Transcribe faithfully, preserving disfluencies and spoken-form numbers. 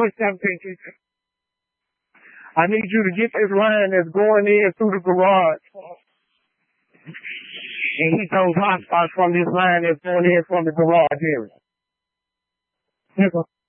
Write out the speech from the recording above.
Verse seventeen, teacher. I need you to get this line that's going in through the garage. And hit those hot spots from this line that's going in from the garage area. Nigga.